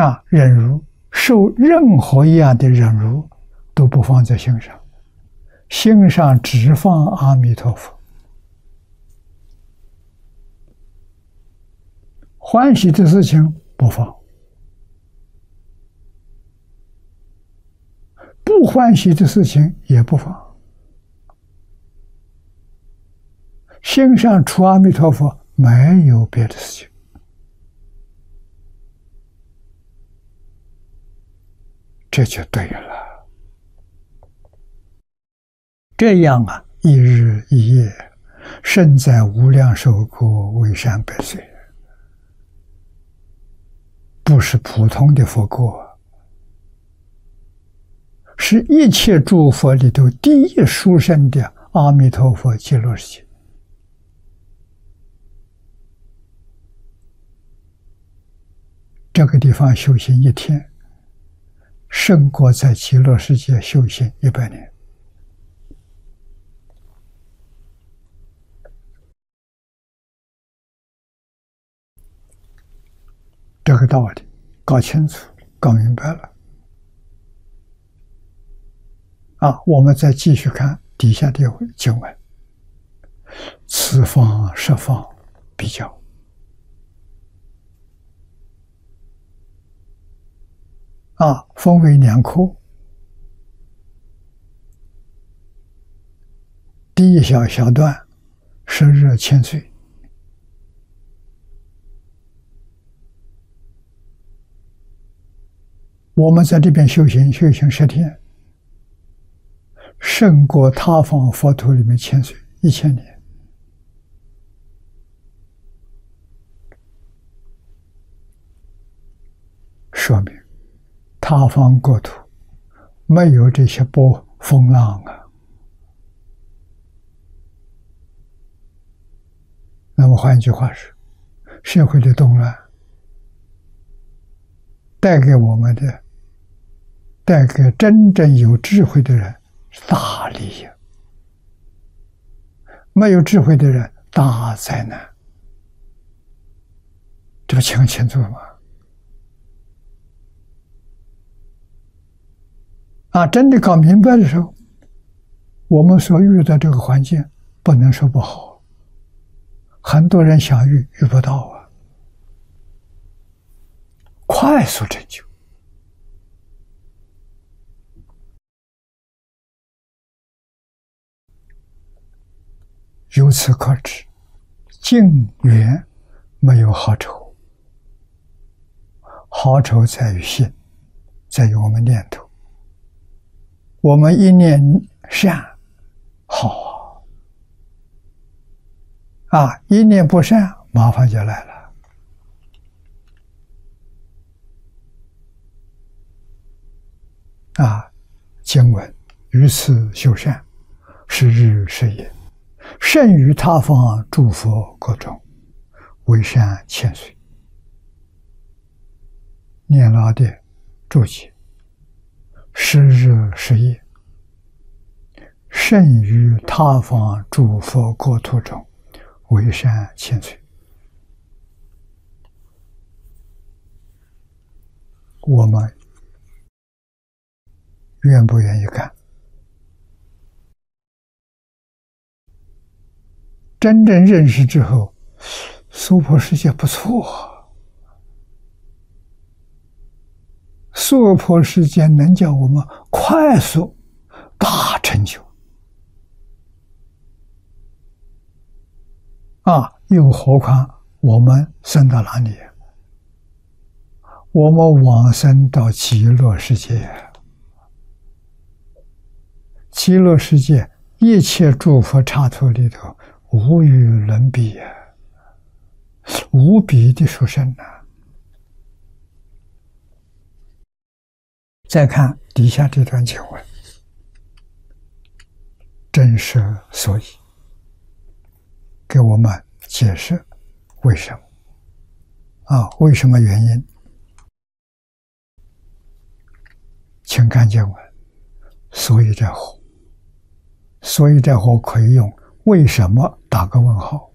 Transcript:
忍辱，受任何一样的忍辱都不放在心上，心上只放阿弥陀佛。欢喜的事情不放，不欢喜的事情也不放，心上除阿弥陀佛没有别的事情。这就对了。这样一日一夜，身在无量寿国，为善百岁，不是普通的佛国，是一切诸佛里头第一殊胜的阿弥陀佛极乐世界。这个地方修行一天，胜过在极乐世界修行100年。这个道理搞清楚、搞明白了我们再继续看底下的经文：此方十方比较。分为2科，第一小段10日千岁，我们在这边修行10天，胜过他方佛土里面1000岁1000年。说明他方国土没有这些波风浪那么换一句话说，社会的动乱带给我们的，带给真正有智慧的人大利益，没有智慧的人大灾难。这不讲清楚吗？真的搞明白的时候，我们所遇到这个环境不能说不好，很多人想遇不到快速成就。由此可知，近远没有好丑，好丑在于心，在于我们念头。我们一念善，好一念不善，麻烦就来了。经文于此修善，是日是夜，胜于他方诸佛国中，为善千岁。念老的注解：是日是夜，胜于他方诸佛国土中，为善千岁。我们愿不愿意干？真正认识之后，娑婆世界不错，娑婆世界能叫我们快速大成就又何况我们生到哪里？我们往生到极乐世界。极乐世界一切诸佛刹土里头无与伦比无比的殊胜再看底下这段经文，真实所以，给我们解释为什么为什么原因。请看经文，所以这火，所以这火可以用为什么打个问号。